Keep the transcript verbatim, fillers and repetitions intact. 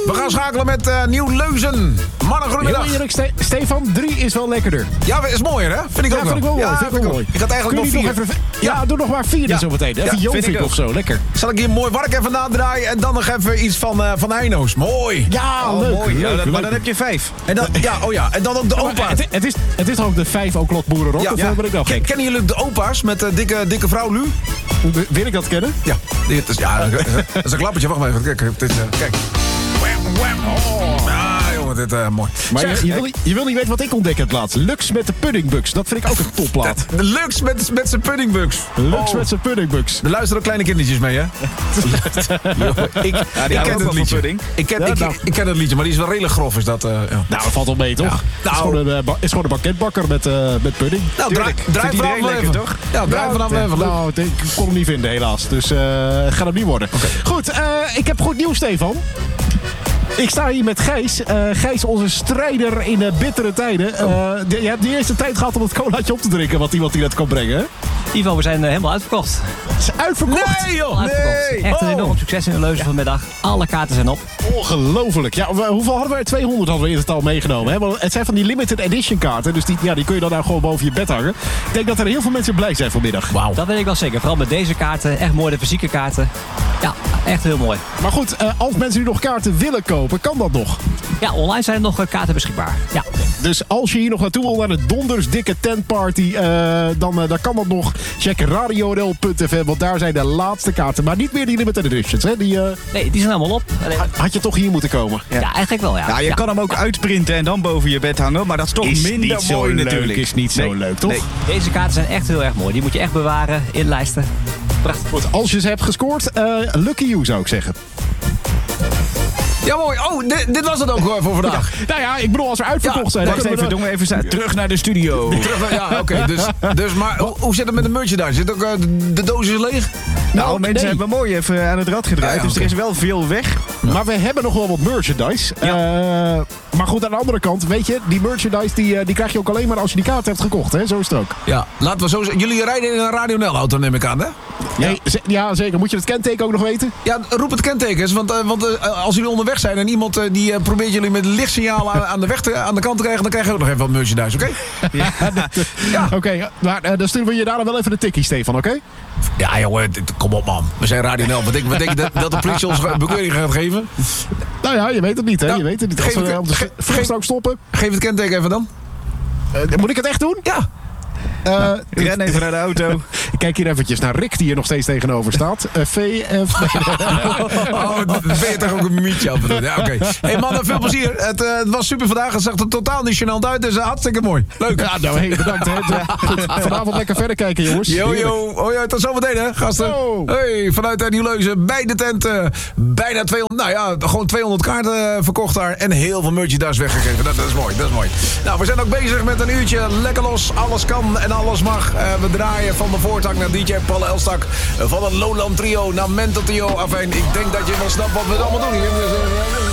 We gaan schakelen met uh, Nieuw-Leuzen. Mannen, goedemiddag. Heel eerlijk, Ste- Stefan, drie is wel lekkerder. Ja, is mooier, hè? Vind ik ook ja, wel. vind ik wel mooi. Ja, vind ik wel mooi. Ik had eigenlijk Kun nog je vier. nog even, ja, Ja. doe nog maar vier Ja. zo meteen. Even Ja, Jovik of zo, lekker. Zal ik hier mooi wark even nadraaien en dan nog even iets van, uh, van Heino's. Mooi. Ja, Oh, leuk. mooi. Ja, leuk, dat- maar leuk. dan heb je vijf. En dan, ja, oh ja, en dan ook de Maar opa. Het, het, is, het is ook de vijf Oklot Boerenrock, Ja, of ja. ben ik nou Ken- gek? Kennen jullie de opa's met de dikke, dikke vrouw Lu? Wil ik dat kennen? Ja, dit is, ja, dat is een klappertje. Wacht maar even. Kijk, dit, uh, kijk. Wham, wham. Oh. Ah, jongen, dit uh, mooi. Maar Zeg, je, je, wil, niet- je wil niet weten wat ik ontdek het laatst. Lux met de puddingbugs. Dat vind ik ook een topplaat. de Lux met, met zijn puddingbugs. Lux Oh. met zijn puddingbugs. Er luisteren ook kleine kindertjes mee, hè? Jongen, ik, ik houden ook ken wel het van liedje. pudding. Ik ken, Ja, ik, nou. ik ken het liedje, maar die is wel redelijk grof. Is dat, uh, ja. Nou, dat valt wel mee, toch? Ja. Het is, Nou. gewoon een, uh, ba- is gewoon een banketbakker met, uh, met pudding. Nou, draai, Tuurlijk. draai Vindt vanaf iedereen even. lekker, toch? Ja, draai vanaf Ja, even. Leuk. nou, ik kon hem niet vinden, helaas. Dus uh, gaat hem niet worden. Goed, uh, ik heb goed nieuws, Stefan. Ik sta hier met Gijs. Uh, Gijs, onze strijder in uh, bittere tijden. Uh, de- je hebt de eerste tijd gehad om het colaatje op te drinken, wat iemand die dat kan brengen. Hè? Ivo, we zijn uh, helemaal uitverkocht. Het is uitverkocht. Nee, joh. Uitverkocht. Nee. Echt een Oh. enorm succes in de Leuzen vanmiddag. Alle kaarten zijn op. Ongelooflijk. Ja, we- hoeveel hadden we? tweehonderd hadden we in totaal meegenomen. Hè? Want het zijn van die limited edition kaarten. Dus die, ja, die kun je dan nou gewoon boven je bed hangen. Ik denk dat er heel veel mensen blij zijn vanmiddag. Wauw. Dat weet ik wel zeker. Vooral met deze kaarten. Echt mooi, de fysieke kaarten. Ja, echt heel mooi. Maar goed, uh, als mensen nu nog kaarten willen kopen, kan dat nog. Ja, online zijn er nog uh, kaarten beschikbaar. Ja. Dus als je hier nog naartoe wil naar de donders dikke tentparty, uh, dan, uh, dan kan dat nog. Check radio n l punt f m, want daar zijn de laatste kaarten. Maar niet meer die limited editions. Hè? Die, uh, Nee, die zijn allemaal op. Alleen- had je toch hier moeten komen. Ja, eigenlijk wel, ja. Ja, je Ja. kan hem ook uitprinten en dan boven je bed hangen. Maar dat is toch Is minder niet zo mooi leuk, natuurlijk. is niet zo Nee, leuk, toch? nee. Deze kaarten zijn echt heel erg mooi. Die moet je echt bewaren, inlijsten. Prachtig. Goed, als je ze hebt gescoord, uh, lucky you zou ik zeggen. Ja, mooi. Oh, dit, dit was het ook uh, voor vandaag. Nou ja, ik bedoel, als er uitverkocht Ja, zijn... dan Wacht kunnen even, we doen we even sta- terug naar de studio. Terug naar- ja, oké. dus, dus, maar hoe, hoe zit het met de merchandise? Zit ook uh, de, de doos is leeg? Nou, Nou, mensen nee. hebben mooi even aan het rad gedraaid. Ja, ja, dus oké. er is wel veel weg. Maar we hebben nog wel wat merchandise. Eh, maar goed, aan de andere kant, weet je, die merchandise die, uh, die krijg je ook alleen maar als je die kaart hebt gekocht. Hè? Zo is het ook. Ja, laten we zo zeggen. Jullie rijden in een Radio Nel-auto, neem ik aan, hè? Ja. Ze- ja, zeker. Moet je het kenteken ook nog weten? Ja, roep het kenteken eens. Want, uh, want uh, als jullie onderweg zijn en iemand uh, die uh, probeert jullie met een lichtsignaal aan, aan de weg te, aan de kant te krijgen, dan krijg je ook nog even wat merchandise, oké? Ja. Oké, maar uh, dan sturen we je daar dan wel even de tikkie, Stefan, oké? Ja, jongen, dit- kom op, man. We zijn Radio Nel. Wat denk, wat denk je dat, dat de politie ons ge- bekeuring gaat geven? Nou ja, je weet het niet, hè? Nou, je weet het niet. Als geef we ik- uh, op de ge- vluchtstrook stoppen... Geef het kenteken even dan. Uh, moet ik het echt doen? Ja. Uh, Ren even naar de auto. ik kijk hier eventjes naar Rick, die hier nog steeds tegenover staat. Uh, V F... Oh, dat ben je toch ook een mietje af en toe. Ja, oké. Hey mannen, veel plezier. Het, uh, het was super vandaag. Het zag er totaal niet gênant uit. Dus uh, hartstikke mooi. Leuk. Ja, nou, hey, bedankt. Hè. Goed, vanavond lekker verder kijken, jongens. Yo, yo. Oh ja, tot zometeen, hè, gasten. Yo. Hey, vanuit uh, Nieuw-Leuzen. Bij de tent. uh, bijna tweehonderd. Nou ja, gewoon tweehonderd kaarten uh, verkocht daar. En heel veel merchandise weggegeven. Dat, dat is mooi. Dat is mooi. Nou, we zijn ook bezig met een uurtje. Lekker los. Alles kan en alles mag. Uh, we draaien van de voortang naar D J Paul Elstak. Uh, van het Lowland Trio naar Mental Trio. Afijn, ik denk dat je wel snapt wat we allemaal doen hier.